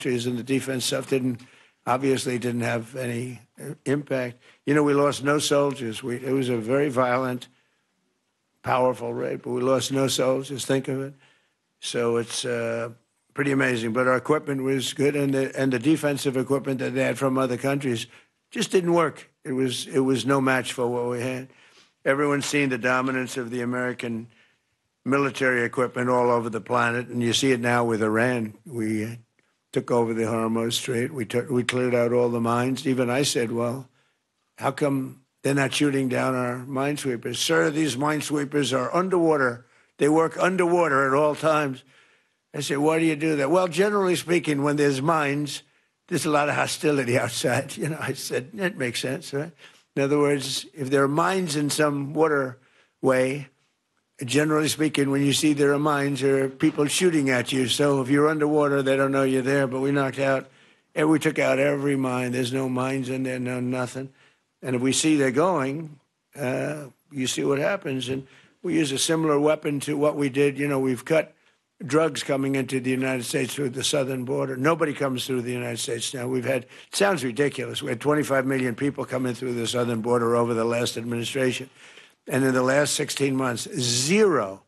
countries, and the defense stuff obviously didn't have any impact. You know, we lost no soldiers. It was a very violent, powerful raid, but we lost no soldiers. Think of it. So it's pretty amazing. But our equipment was good, and the defensive equipment that they had from other countries just didn't work. It was no match for what we had. Everyone's seen the dominance of the American military equipment all over the planet, and you see it now with Iran. We took over the Hormuz Strait. We cleared out all the mines. Even I said, well, how come they're not shooting down our minesweepers? Sir, these minesweepers are underwater. They work underwater at all times. I said, why do you do that? Well, generally speaking, when there's mines, there's a lot of hostility outside. You know, I said, that makes sense, right? In other words, if there are mines in some waterway, generally speaking, when you see there are mines, there are people shooting at you. So if you're underwater, they don't know you're there. But we knocked out, and we took out every mine. There's no mines in there, no nothing. And if we see they're going, you see what happens. And we use a similar weapon to what we did. You know, we've cut drugs coming into the United States through the southern border. Nobody comes through the United States now. It sounds ridiculous. We had 25 million people coming through the southern border over the last administration. And in the last 16 months, zero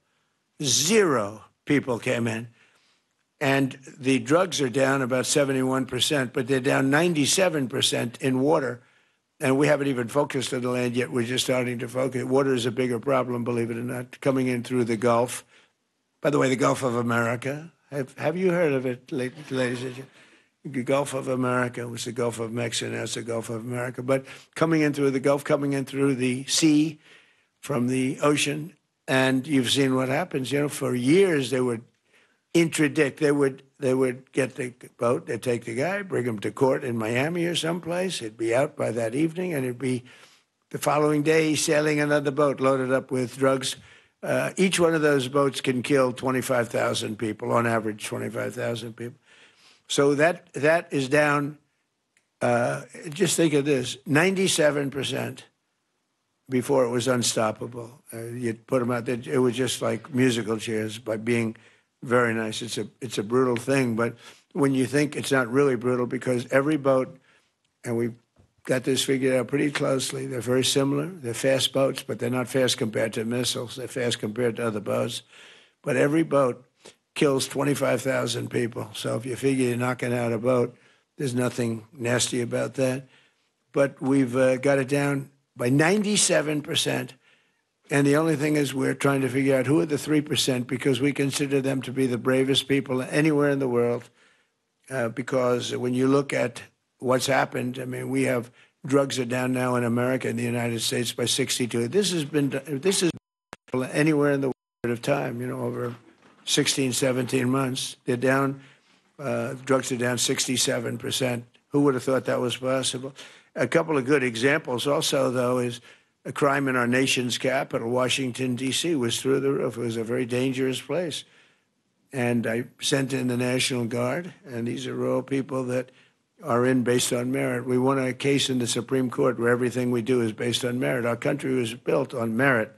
people came in. And the drugs are down about 71%, but they're down 97% in water. And we haven't even focused on the land yet. We're just starting to focus. Water is a bigger problem, believe it or not, coming in through the Gulf. By the way, the Gulf of America. Have you heard of it, ladies and gentlemen? The Gulf of America was the Gulf of Mexico, now it's the Gulf of America. But coming in through the Gulf, coming in through the sea, from the ocean, and you've seen what happens. You know, for years they would interdict. They would get the boat, they'd take the guy, bring him to court in Miami or someplace. He'd be out by that evening, and it'd be the following day sailing another boat loaded up with drugs. Each one of those boats can kill 25,000 people, on average 25,000 people. So that is down, just think of this, 97%. Before it was unstoppable. You'd put them out there. It was just like musical chairs by being very nice. It's a brutal thing, but when you think it's not really brutal, because every boat, and we've got this figured out pretty closely, they're very similar. They're fast boats, but they're not fast compared to missiles. They're fast compared to other boats. But every boat kills 25,000 people. So if you figure you're knocking out a boat, there's nothing nasty about that. But we've got it down by 97%. And the only thing is we're trying to figure out who are the 3%, because we consider them to be the bravest people anywhere in the world. Because when you look at what's happened, I mean, we have drugs are down now in America and the United States by 62. This is anywhere in the world of time, you know, over 16, 17 months. They're down, drugs are down 67%. Who would have thought that was possible? A couple of good examples also, though, is a crime in our nation's capital, Washington, D.C., was through the roof. It was a very dangerous place. And I sent in the National Guard, and these are all people that are in based on merit. We won a case in the Supreme Court where everything we do is based on merit. Our country was built on merit.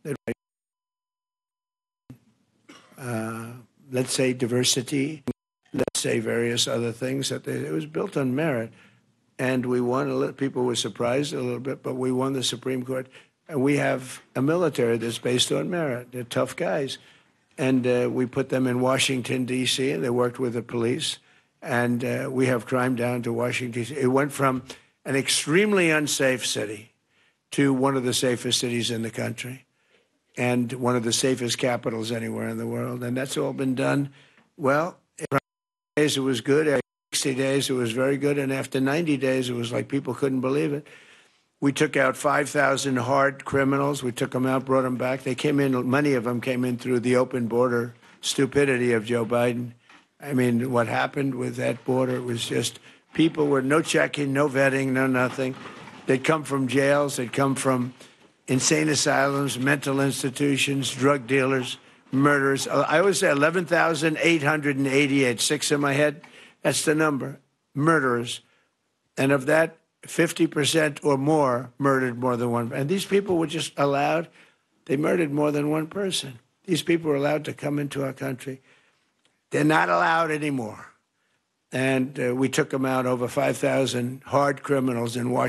Let's say diversity, let's say various other things. It was built on merit. And we won. People were surprised a little bit, but we won the Supreme Court. And we have a military that's based on merit. They're tough guys. And we put them in Washington, D.C., and they worked with the police. And we have crime down to Washington, D.C. It went from an extremely unsafe city to one of the safest cities in the country and one of the safest capitals anywhere in the world. And that's all been done. Well, in days it was good. After 60 days, it was very good. And after 90 days, it was like people couldn't believe it. We took out 5,000 hard criminals. We took them out, brought them back. They came in, many of them came in through the open border stupidity of Joe Biden. I mean, what happened with that border was just people were no checking, no vetting, no nothing. They'd come from jails. They'd come from insane asylums, mental institutions, drug dealers, murderers. I always say 11,888, 6 in my head. That's the number, murderers. And of that, 50% or more murdered more than one. And these people were just allowed, they murdered more than one person. These people were allowed to come into our country. They're not allowed anymore. and we took them out, over 5,000 hard criminals in Washington.